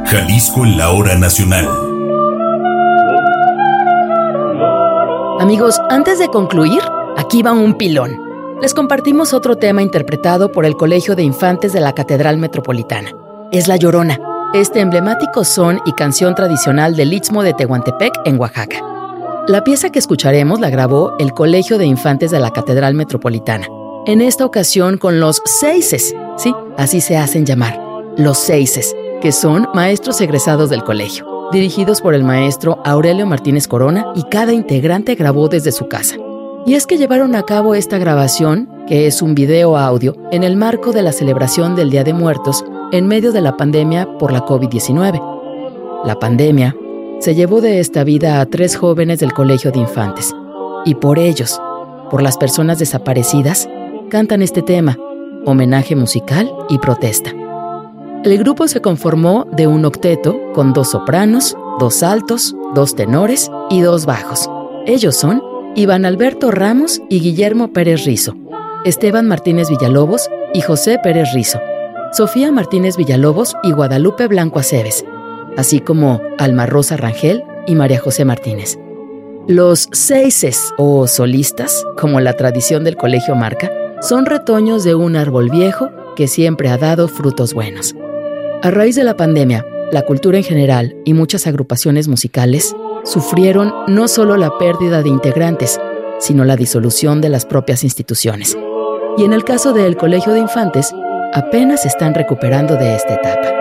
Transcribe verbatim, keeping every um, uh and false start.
Jalisco en la hora nacional. Amigos, antes de concluir, aquí va un pilón. Les compartimos otro tema interpretado por el Colegio de Infantes de la Catedral Metropolitana. Es La Llorona, este emblemático son y canción tradicional del Istmo de Tehuantepec en Oaxaca. La pieza que escucharemos la grabó el Colegio de Infantes de la Catedral Metropolitana. En esta ocasión con los seises, sí, así se hacen llamar, los seises, que son maestros egresados del colegio, dirigidos por el maestro Aurelio Martínez Corona, y cada integrante grabó desde su casa. Y es que llevaron a cabo esta grabación, que es un video audio, en el marco de la celebración del Día de Muertos en medio de la pandemia por la covid diecinueve. La pandemia se llevó de esta vida a tres jóvenes del Colegio de Infantes, y por ellos, por las personas desaparecidas, cantan este tema, homenaje musical y protesta. El grupo se conformó de un octeto con dos sopranos, dos altos, dos tenores y dos bajos. Ellos son Iván Alberto Ramos y Guillermo Pérez Rizo, Esteban Martínez Villalobos y José Pérez Rizo, Sofía Martínez Villalobos y Guadalupe Blanco Aceves, así como Alma Rosa Rangel y María José Martínez. Los seises o solistas, como la tradición del colegio marca, son retoños de un árbol viejo que siempre ha dado frutos buenos. A raíz de la pandemia, la cultura en general y muchas agrupaciones musicales sufrieron no solo la pérdida de integrantes, sino la disolución de las propias instituciones. Y en el caso del Colegio de Infantes, apenas se están recuperando de esta etapa.